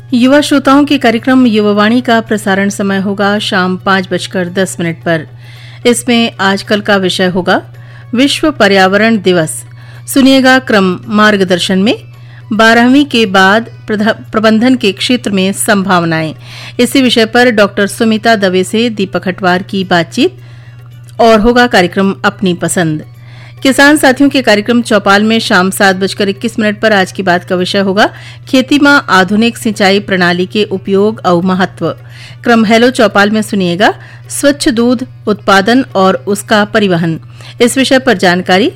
युवा श्रोताओं के कार्यक्रम युवावाणी का प्रसारण समय होगा शाम 5:10 पर। इसमें आजकल का विषय होगा विश्व पर्यावरण दिवस। सुनिएगा क्रम मार्गदर्शन में 12वीं के बाद प्रबंधन के क्षेत्र में संभावनाएं। इसी विषय पर डॉक्टर सुमिता दवे से दीपक हटवार की बातचीत और होगा कार्यक्रम अपनी पसंद। किसान साथियों के कार्यक्रम चौपाल में शाम 7:21 पर आज की बात का विषय होगा खेती में आधुनिक सिंचाई प्रणाली के उपयोग और महत्व। क्रम हेलो चौपाल में सुनिएगा स्वच्छ दूध उत्पादन और उसका परिवहन। इस विषय पर जानकारी